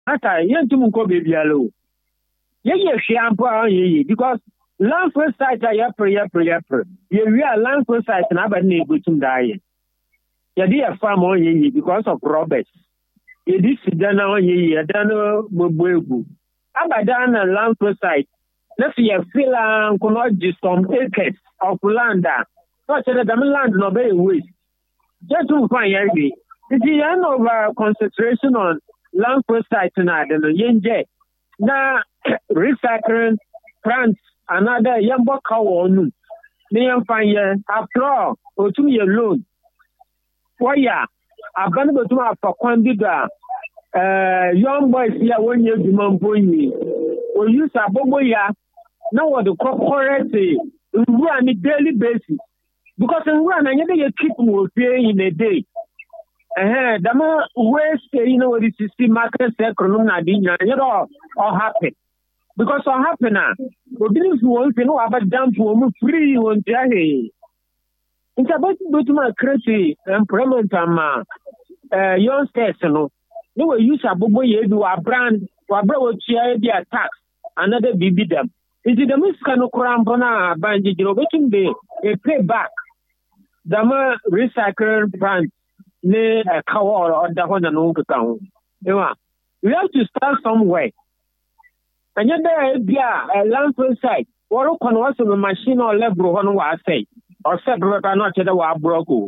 Ata yentum ko bebialo. Ye shiampo ye because land first site yapre. Ye we are land first site na ba na egutum dai. Ye dey farm on ye because of robbers. Ye dis dana on ye dana boboegu. Abada na land first site. Let's see a fill and some acres of land. So the land no be waste. Just to find ye. It's the end of concentration on land first site na the yenje. Na recycling plants another yambo kawonu. Ni yamfanye after all otum ye loan. Waya abanu betuma for kwandida young boys here when you demand boyi. We use abobo ya now what the corporate on a daily basis. Because in one I never keep more in a day. The more waste, what is the market sector, all happen. Because all happen now. But this one, about damn for free on Jahi. It's about to go to my crazy employment and youngsters, they will use a bobo do a brand, or bro, their tax, another BB them. Is it the Miscano Crampona, Banji, they pay back. The more recycled brand. Ne a cow or the one and only town. We have to start somewhere. And yet there be a landfill site. Or can also a machine or level on what I say. Or separate are not the war broke. Or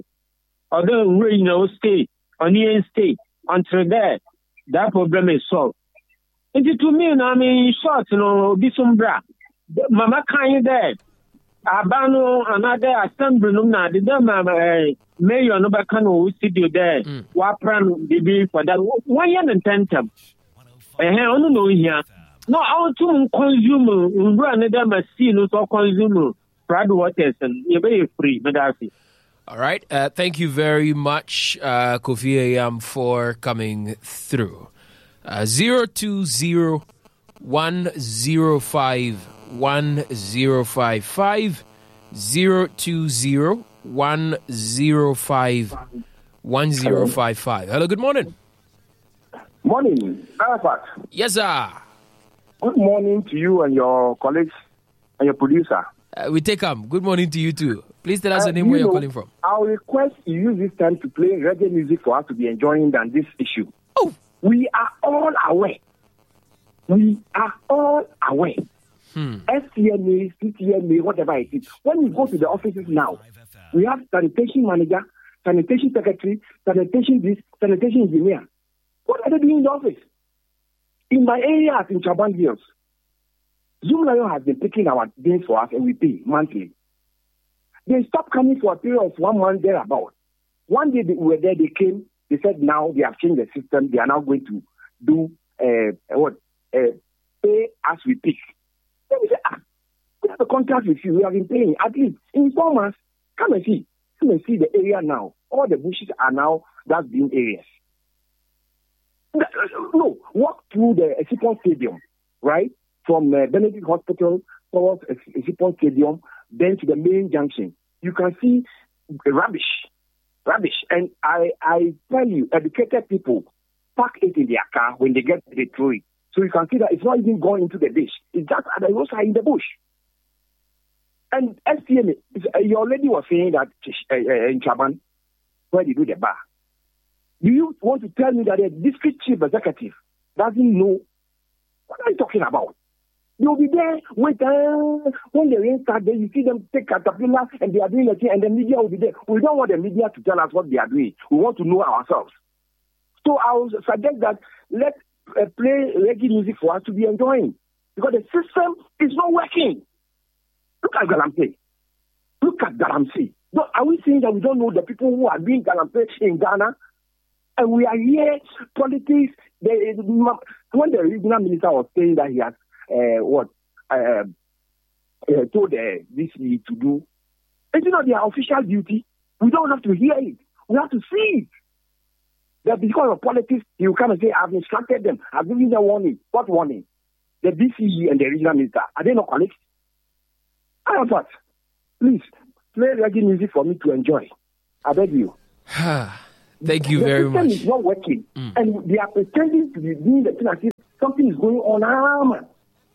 the state, on the state, until there, that problem is solved. It to me, I mean, short, be some bra. Mama kind there. Abano another assembly na the mayor no bakano studio there wa plan bibi for that 1 year and 10 term ono no here no how to consume run another machine to consume flood waters and you be free medasi. All right, thank you very much Kofi Ayam for coming through. 020 105 1055 020 105 1055. Hello, good morning. Morning, Arafat. Yes, sir. Good morning to you and your colleagues and your producer. We take them. Good morning to you too. Please tell us the name where you're calling from. I'll request you use this time to play reggae music for us to be enjoying than this issue. Oh. We are all aware. SCMA, CTMA, whatever it is. When you go to the offices now, we have sanitation manager, sanitation secretary, sanitation this, sanitation engineer. What are they doing in the office? In my area, in Chaban Hills, Zoom Lion has been taking our bills for us and we pay monthly. They stopped coming for a period of 1 month thereabout. One day we were there, they came, they said now they have changed the system, they are now going to do pay as we pick. Then we say, we have a contract with you, we have been paying at least in 4 months. Come and see the area now. All the bushes are now dustbin areas. No, walk through the Esipon Stadium, right? From Benedict Hospital towards Esipon Stadium, then to the main junction. You can see rubbish. And I tell you, educated people pack it in their car when they get the throw it. So you can see that it's not even going into the dish. It's just at the roadside in the bush. And SCMA, your lady was saying that in Chaban, where they do the bar. Do you want to tell me that the district chief executive doesn't know what are you talking about? You'll be there when the rain starts, you see them take caterpillar and they are doing the thing, and the media will be there. We don't want the media to tell us what they are doing. We want to know ourselves. So I would suggest that let's play reggae music for us to be enjoying, because the system is not working. Look at Galamsey. Are we saying that we don't know the people who are doing Galamsey in Ghana? And we are here, politics. When the regional minister was saying that he has told DCE to do, it's not their official duty. We don't have to hear it. We have to see it. That because of politics, he will come and say, I've instructed them. I've given them warning. What warning? The DCE and the regional minister, are they not colleagues? I have what? Please, play reggae music for me to enjoy. I beg you. Thank you very much. The system is not working, and they are pretending to be doing the thing as if something is going on.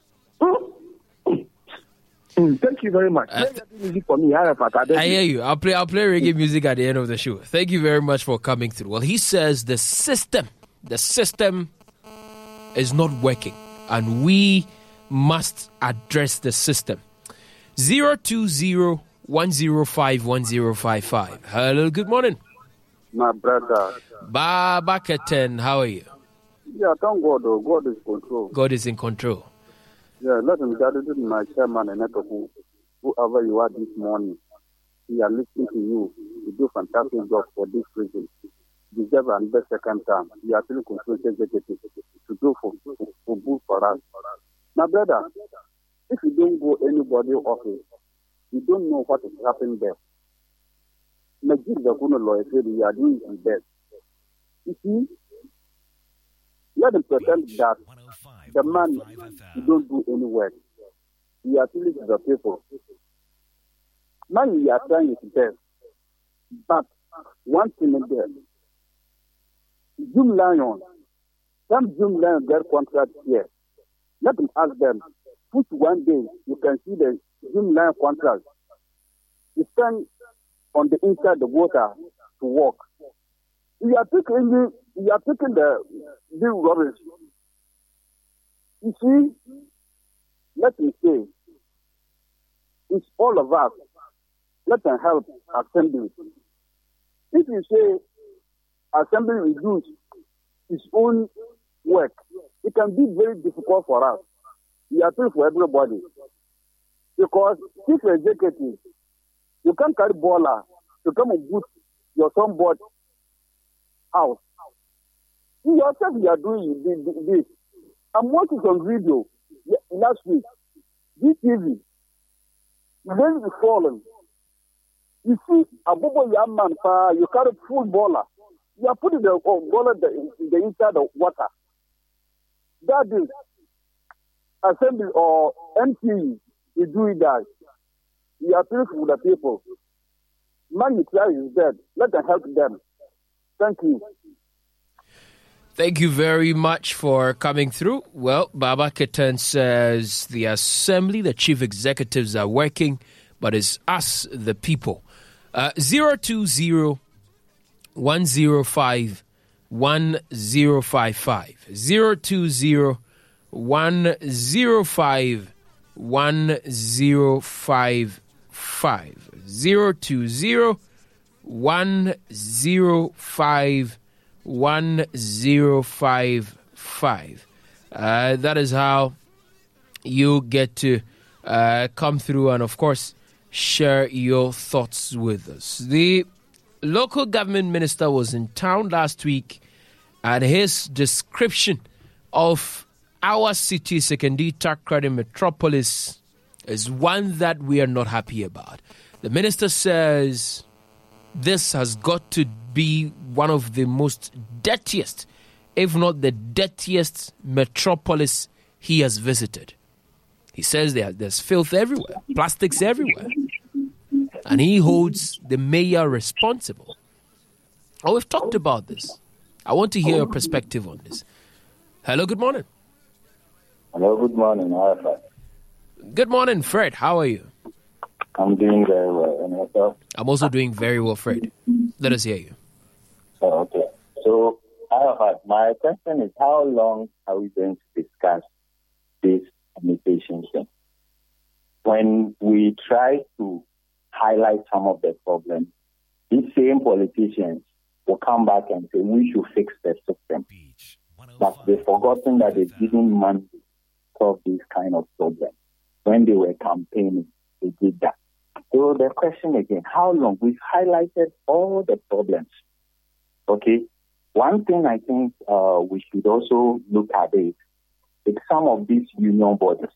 Thank you very much. Play music for me. I hear you. I'll play reggae music at the end of the show. Thank you very much for coming through. Well, he says the system is not working, and we must address the system. 020-105-1055. Hello, good morning. My brother. Baba Keten, how are you? Yeah, thank God. God is in control. God is in control. Yeah, let him guide my chairman and whoever you are this morning. We are listening to you. You do fantastic job for this reason. You deserve another second time. You are still control executive to do for good for us. My brother, if you don't go anybody office, you don't know what is happening there. Majid the Kuno lawyer said you are doing his best. You see, let them pretend that the man you don't do any work. You are telling the people. Man, you are trying his best. But one thing is there. Zoom Lion, some Zoom Lion get contract here. Let them ask them, which one day you can see the Zoom Lion contract. You stand on the inside the water to walk. You are taking the big rubbish. You see, let me say, it's all of us. Let them help assembly. If you say assembly reduce its own work, it can be very difficult for us. We appeal for everybody. Because if you're executive, you can't carry baller to come and put your sonboard house. You yourself, you are doing this. I'm watching some video last week. GTV. Then you fallen. You see a bubble young man, you carry full baller. You are putting the baller in the inside of water. That is assembly or MPE. You do it that. You are beautiful with the people. Man, is dead. Let them help them. Thank you. Thank you very much for coming through. Well, Baba Ketan says the assembly, the chief executives are working, but it's us, the people. 020-105-1055. 020-105-1055. 020-105-1055. That is how you get to come through and, of course, share your thoughts with us. The local government minister was in town last week, and his description of our city, Sekondi Takoradi Metropolis, is one that we are not happy about. The minister says this has got to be one of the most dirtiest, if not the dirtiest metropolis he has visited. He says there's filth everywhere, plastics everywhere, and he holds the mayor responsible. Oh, we've talked about this. I want to hear your perspective on this. Hello, good morning. Hello, good morning. Good morning, Fred. How are you? I'm doing very well. And yourself? I'm also doing very well, Fred. Let us hear you. Oh, okay. So, my question is, how long are we going to discuss this communication thing? When we try to highlight some of the problems, these same politicians will come back and say, we should fix the system. But they've forgotten that they've given money to solve these kind of problems. When they were campaigning, they did that. So the question again, how long? We've highlighted all the problems. Okay? One thing I think we should also look at is some of these union bodies.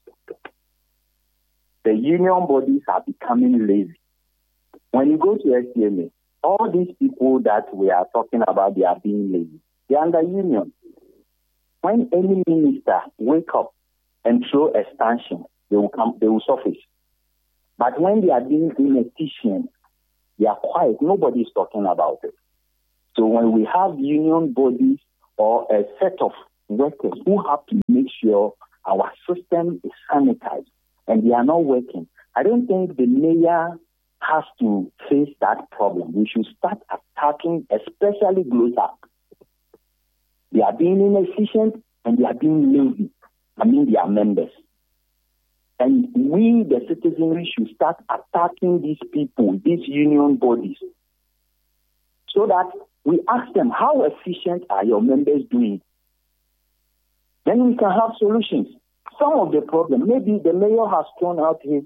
The union bodies are becoming lazy. When you go to SCMA, all these people that we are talking about, they are being lazy. They are under union. When any minister wake up and throw expansion, they will surface. But when they are being inefficient, they are quiet. Nobody is talking about it. So when we have union bodies or a set of workers who have to make sure our system is sanitized and they are not working, I don't think the mayor has to face that problem. We should start attacking, especially GLOSA. They are being inefficient and they are being lazy. Their members. And we, the citizenry, should start attacking these people, these union bodies, so that we ask them, how efficient are your members doing? Then we can have solutions. Some of the problem, maybe the mayor has thrown out his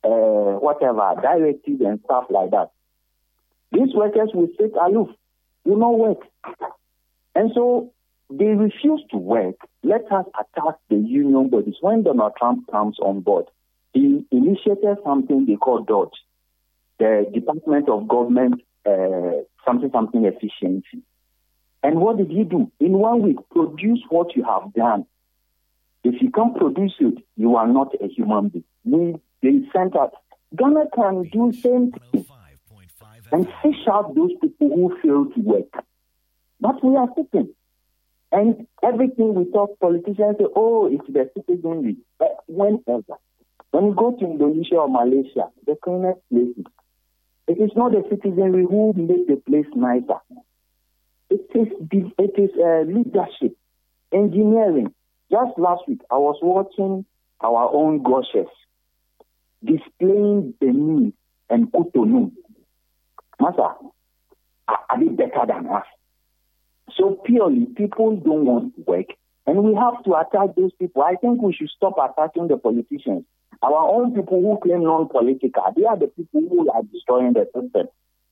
directives and stuff like that. These workers will sit aloof, will not work. And so they refuse to work. Let us attack the union bodies. When Donald Trump comes on board, he initiated something they call DOGE, the Department of Government something efficiency. And what did he do? In 1 week, produce what you have done. If you can't produce it, you are not a human being. They sent out. Ghana can do the same thing and fish out those people who fail to work. But we are sitting. And everything we talk, politicians say, oh, it's the citizenry. But whenever. When you go to Indonesia or Malaysia, the cleanest places, it is not the citizenry who make the place nicer. It is leadership, engineering. Just last week, I was watching our own Goshes displaying Benin and Cotonou. Masa, are they better than us? So purely, people don't want to work, and we have to attack those people. I think we should stop attacking the politicians. Our own people who claim non-political, they are the people who are destroying the system.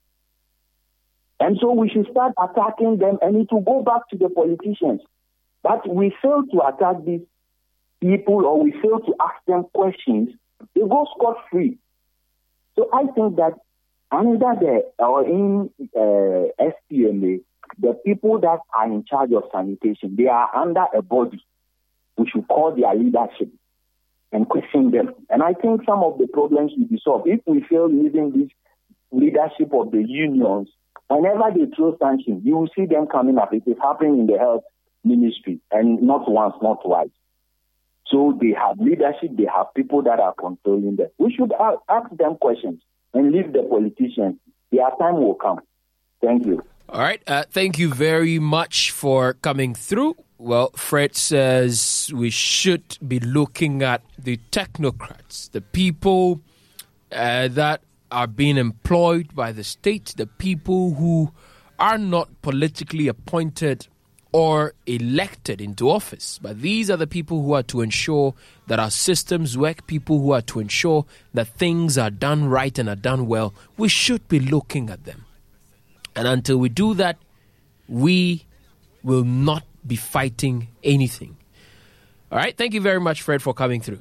And so we should start attacking them, and it will go back to the politicians. But we fail to attack these people, or we fail to ask them questions, they go scot-free. So I think that under in SPMA, the people that are in charge of sanitation, they are under a body. We should call their leadership and question them. And I think some of the problems will be solved. If we fail using this leadership of the unions, whenever they throw sanctions, you will see them coming up. It is happening in the health ministry, and not once, not twice. So they have leadership, they have people that are controlling them. We should ask them questions and leave the politicians. Their time will come. Thank you. All right. Thank you very much for coming through. Well, Fred says we should be looking at the technocrats, the people that are being employed by the state, the people who are not politically appointed or elected into office. But these are the people who are to ensure that our systems work, people who are to ensure that things are done right and are done well. We should be looking at them. And until we do that, we will not be fighting anything. All right. Thank you very much, Fred, for coming through.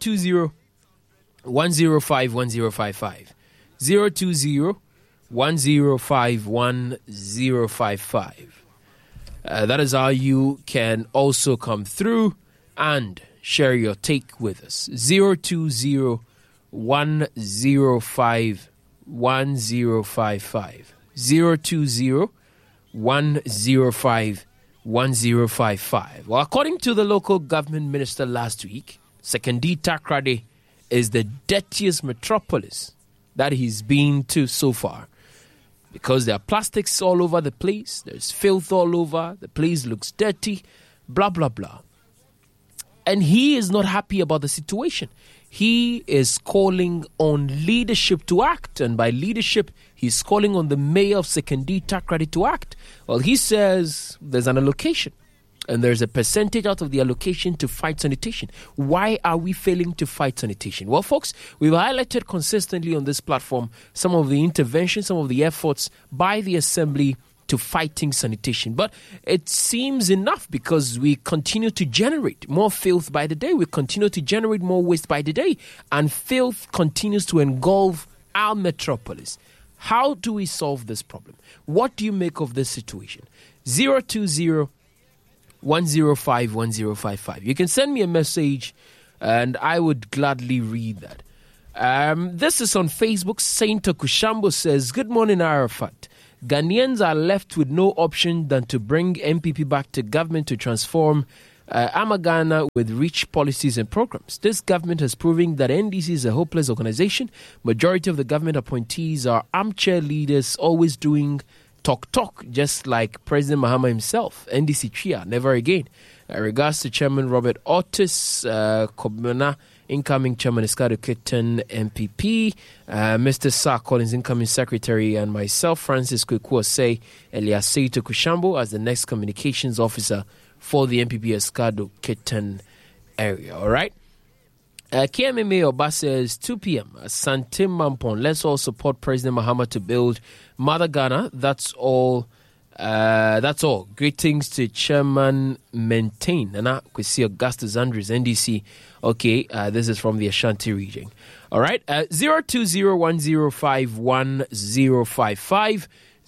020-105-1055. 020-105-1055. That is how you can also come through and share your take with us. 020-105-1055. 020-105-1055. Well, according to the local government minister last week, Sekondi Takoradi is the dirtiest metropolis that he's been to so far, because there are plastics all over the place, there's filth all over, the place looks dirty, blah, blah, blah. And he is not happy about the situation. He is calling on leadership to act, and by leadership, he's calling on the mayor of Sekondi Takoradi to act. Well, he says there's an allocation, and there's a percentage out of the allocation to fight sanitation. Why are we failing to fight sanitation? Well, folks, we've highlighted consistently on this platform some of the interventions, some of the efforts by the Assembly to fighting sanitation. But it seems enough, because we continue to generate more filth by the day. We continue to generate more waste by the day. And filth continues to engulf our metropolis. How do we solve this problem? What do you make of this situation? 020-105-1055. You can send me a message and I would gladly read that. This is on Facebook. Saint Okushambo says, "Good morning, Arafat. Ghanaians are left with no option than to bring MPP back to government to transform Ghana with rich policies and programs. This government has proven that NDC is a hopeless organization. Majority of the government appointees are armchair leaders, always doing talk, just like President Mahama himself. NDC Chia, never again. Regards to Chairman Robert Otis, Kobina, incoming Chairman Escado Kitten, MPP, Mr. Sir Collins, incoming Secretary, and myself, Francis Kwekuose Eliaseito Kushambo, as the next communications officer for the MPP Escado Kitten area. All right. KMMA Oba says 2 p.m. Sante Mampon. Let's all support President Mahama to build Mother Ghana. That's all. That's all. Greetings to Chairman Maintain. Nana Kwesi Augustus Andrews, NDC. Okay, this is from the Ashanti region. All right. 02010511055.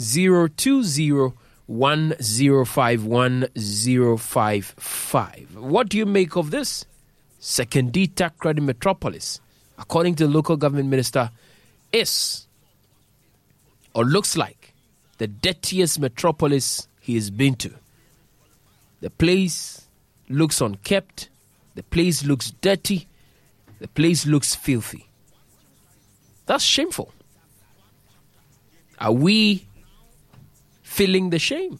02010511055. What do you make of this? Secondita Credit Metropolis, according to the local government minister, is or looks like the dirtiest metropolis he has been to. The place looks unkept. The place looks dirty. The place looks filthy. That's shameful. Are we feeling the shame?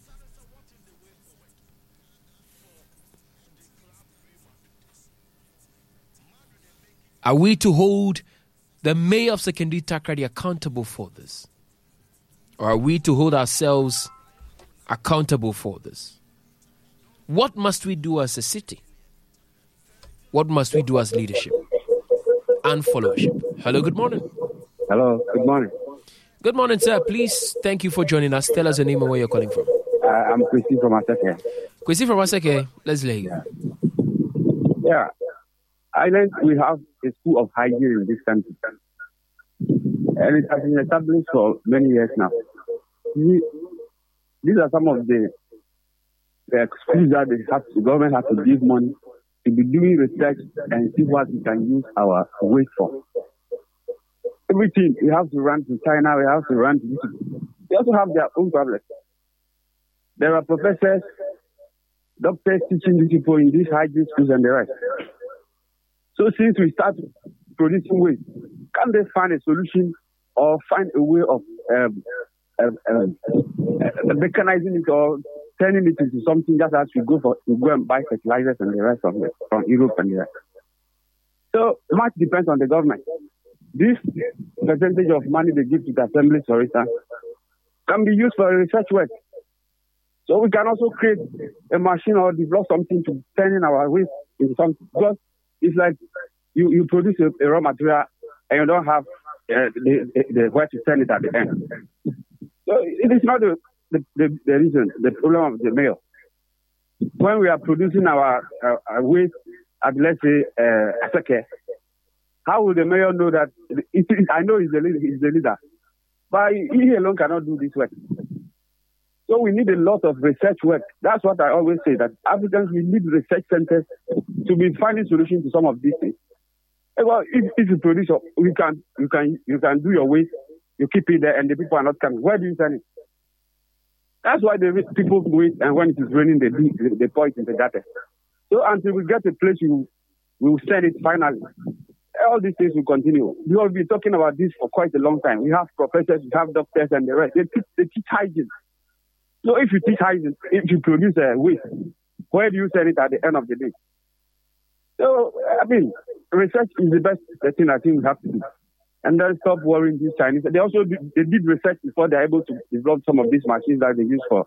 Are we to hold the mayor of Sekondi Takoradi accountable for this? Or are we to hold ourselves accountable for this? What must we do as a city? What must we do as leadership and followership? Hello, good morning. Hello, good morning. Good morning, sir. Please, thank you for joining us. Tell us your name and where you're calling from. I'm Kwesi from Asake. Kwesi from Asake. Let's lay you. Yeah. Island, we have a school of hygiene in this country. And it has been established for many years now. These are some of the schools that the government has to give money to be doing research and see what we can use our waste for. Everything, we have to run to China, we have to run to Egypt. They also have their own problems. There are professors, doctors teaching these people in these hygiene schools and the rest. So since we start producing waste, can they find a solution or find a way of mechanizing it or turning it into something just as we go and buy fertilizers and the rest of it from Europe and the rest? So much depends on the government. This percentage of money they give to the assemblies, for instance, can be used for research work. So we can also create a machine or develop something to turn in our waste into something. Because it's like you produce a raw material and you don't have the where to send it at the end. So it is not the reason, the problem of the mayor. When we are producing our waste at, let's say, Asake, how will the mayor know that? I know he's the leader, but he alone cannot do this work. So we need a lot of research work. That's what I always say, that Africans, we need research centers to be finding solutions to some of these things. Well, if you produce, you can do your waste, you keep it there, and the people are not coming. Where do you send it? That's why the people wait, and when it is raining, they pour it in the gutter. So until we get a place, we will send it finally. All these things will continue. We have been talking about this for quite a long time. We have professors, we have doctors, and the rest. They teach hygiene. So if you teach hygiene, if you produce a waste, where do you send it at the end of the day? So, I mean, research is the best thing I think we have to do. And then stop worrying these Chinese. They also did research before they're able to develop some of these machines that they use for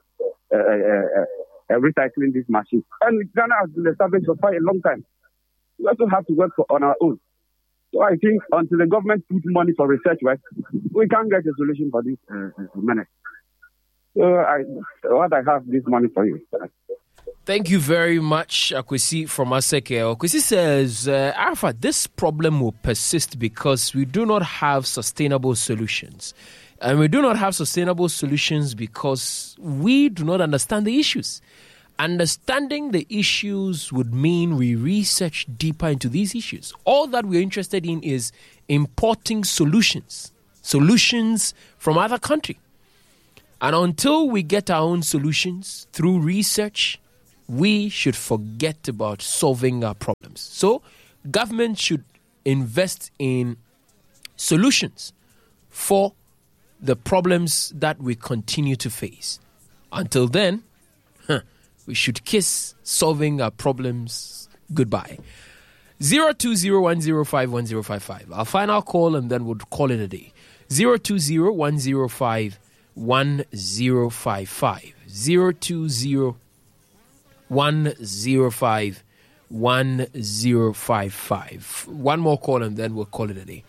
recycling these machines. And Ghana has been established for quite a long time. We also have to work on our own. So I think until the government puts money for research work, we can't get a solution for this menace. So what I have this money for you. Thank you very much, Akwesi from Aseke. Akwesi says, Alpha, this problem will persist because we do not have sustainable solutions. And we do not have sustainable solutions because we do not understand the issues. Understanding the issues would mean we research deeper into these issues. All that we're interested in is importing solutions from other countries. And until we get our own solutions through research, we should forget about solving our problems. So, government should invest in solutions for the problems that we continue to face. Until then, we should kiss solving our problems goodbye. 020-105-1055. Our final call, and then we'll call it a day. 020-105-1055. 020-105-1055. One more call, and then we'll call it a day.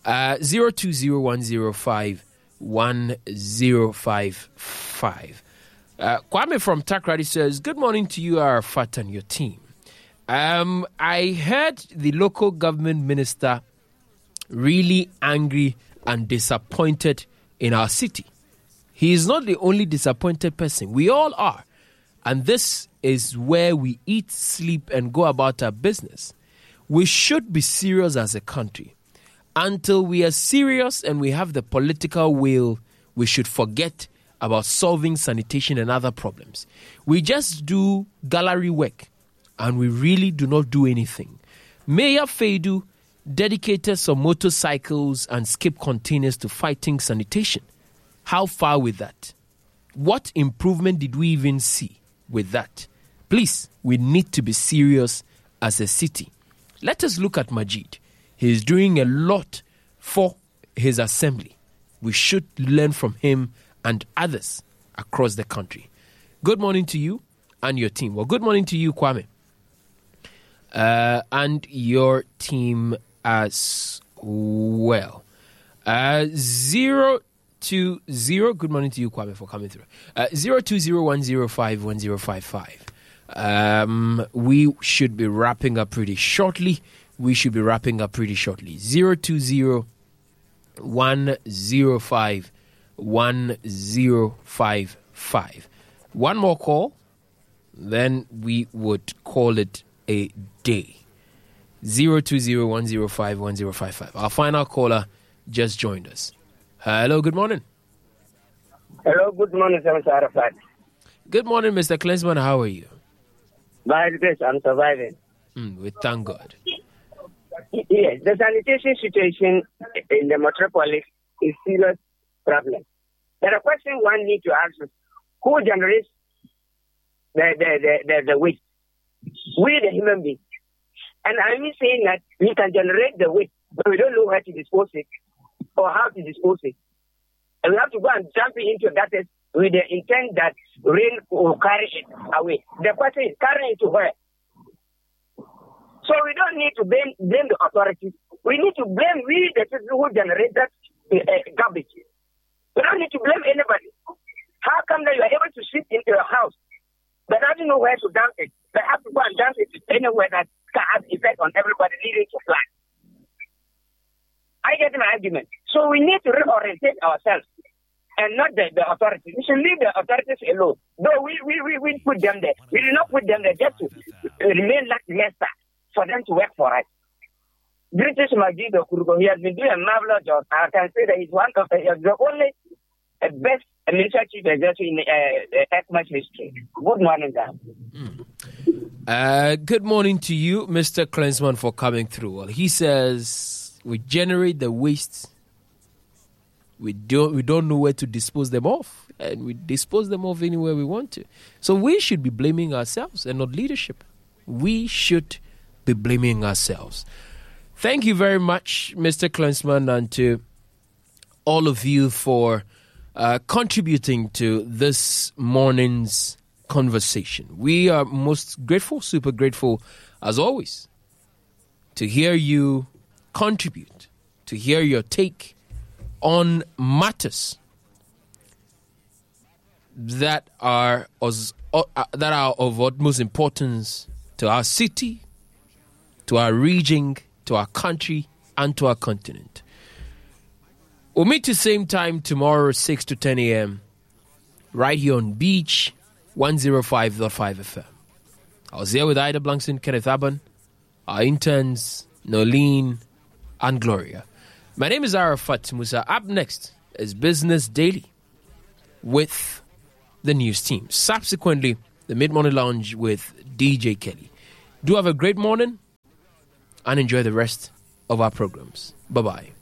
020-105-1055. Kwame from Takrady says, good morning to you, Arafat, and your team. I heard the local government minister really angry and disappointed in our city. He is not the only disappointed person. We all are. And this is where we eat, sleep, and go about our business. We should be serious as a country. Until we are serious and we have the political will, we should forget about solving sanitation and other problems. We just do gallery work, and we really do not do anything. Mayor Feidu dedicated some motorcycles and skip containers to fighting sanitation. How far with that? What improvement did we even see with that? Please, we need to be serious as a city. Let us look at Majid. He is doing a lot for his assembly. We should learn from him and others across the country. Good morning to you and your team. Well, good morning to you, Kwame, and your team as well. 020. Good morning to you, Kwame, for coming through. 020-105-1055. We should be wrapping up pretty shortly. 020-105-1055. One more call, then we would call it a day. 020-105-1055. Our final caller just joined us. Hello, good morning. Hello, good morning, Mr. Arafat. Good morning, Mr. Klinsmann. How are you? By the grace, I'm surviving. We thank God. Yes, the sanitation situation in the metropolis is a serious problem. There are questions one needs to ask is, who generates the waste? We, the human beings. And I'm saying that we can generate the waste, but we don't know where to dispose it or how to dispose it. And we have to go and jump into that with the intent that rain will carry it away. The question is, carrying it to where? So we don't need to blame the authorities. We need to blame we, the people who generate that garbage. We don't need to blame anybody. How come that you are able to sit into your house but I don't know where to dump it? They have to go and dump it anywhere that can have effect on everybody leading to flat. I get my argument. So we need to reorientate ourselves and not the authorities. We should leave the authorities alone. Though we put them there. We did not put them there just to remain like lesser for them to work for us. British Majid Okurugo, he has been doing a marvelous job. I can say that he's one of the only best administrative executive in the ECMA's history. Good morning, Dan. Good morning to you, Mr. Klinsmann, for coming through. Well, he says we generate the waste. We don't know where to dispose them off, and we dispose them off anywhere we want to. So we should be blaming ourselves and not leadership. We should be blaming ourselves. Thank you very much, Mr. Klinsmann, and to all of you for contributing to this morning's conversation. We are most grateful, super grateful, as always, to hear you contribute, to hear your take on matters that are of utmost importance to our city, to our region, to our country, and to our continent. We'll meet the same time tomorrow, 6 to 10 a.m., right here on Beach 105.5 FM. I was here with Ida Blankson, Kenneth Aban, our interns, Nolene, and Gloria. My name is Arafat Musa. Up next is Business Daily with the news team. Subsequently, the Mid-Morning Lounge with DJ Kelly. Do have a great morning and enjoy the rest of our programs. Bye-bye.